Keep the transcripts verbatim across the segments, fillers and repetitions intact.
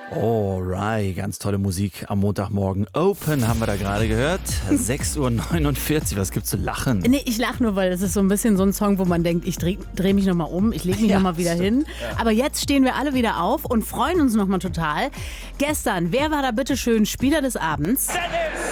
Alright, ganz tolle Musik am Montagmorgen. Open haben wir da gerade gehört. sechs Uhr neunundvierzig, was gibt's zu lachen? Nee, ich lache nur, weil es ist so ein bisschen so ein Song, wo man denkt, ich drehe dreh mich nochmal um, ich lege mich Ja, nochmal wieder stimmt. hin. Aber jetzt stehen wir alle wieder auf und freuen uns nochmal total. Gestern, wer war da bitte schön Spieler des Abends? Dennis!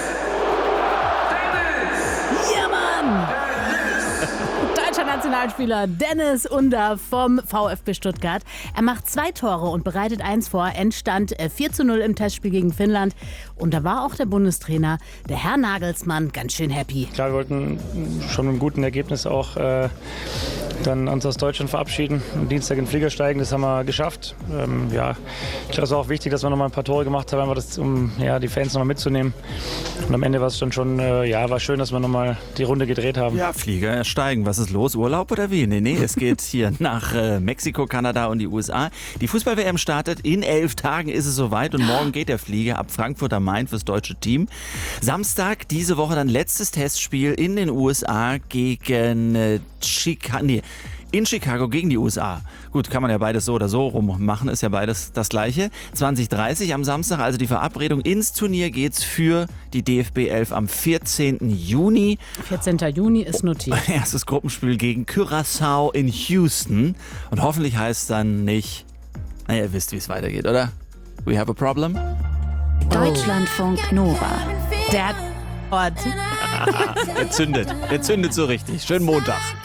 Ja, Mann! Deutscher Nationalspieler Dennis Under vom VfB Stuttgart. Er macht zwei Tore und bereitet eins vor. Endstand äh, vier zu null im Testspiel gegen Finnland. Und da war auch der Bundestrainer, der Herr Nagelsmann, ganz schön happy. Klar, wir wollten schon mit einem guten Ergebnis auch äh, dann uns aus Deutschland verabschieden, am Dienstag in den Flieger steigen, das haben wir geschafft. Ähm, ja, ich glaube, es war auch wichtig, dass wir noch mal ein paar Tore gemacht haben, einfach das, um ja, die Fans noch mal mitzunehmen. Und am Ende war es dann schon, äh, ja, war schön, dass wir noch mal die Runde gedreht haben. Ja, Flieger steigen. Was ist los? Urlaub oder wie? Nee, nee, es geht hier nach äh, Mexiko, Kanada und die U S A. Die Fußball-W M startet. In elf Tagen ist es soweit und morgen geht der Flieger ab Frankfurt am Main fürs deutsche Team. Samstag diese Woche dann letztes Testspiel in den U S A gegen äh, Chicago. Nee, in Chicago gegen die U S A. Gut, kann man ja beides so oder so rum machen, ist ja beides das Gleiche. zwanzig dreißig am Samstag, also die Verabredung ins Turnier geht's für die D F B elf am vierzehnten Juni. vierzehnten Juni ist notiert. Erstes Gruppenspiel gegen Curaçao in Houston. Und hoffentlich heißt es dann nicht, naja, ihr wisst, wie es weitergeht, oder? We have a problem? Deutschlandfunk Nova. Der hat Ort. Der zündet, der zündet so richtig. Schönen Montag.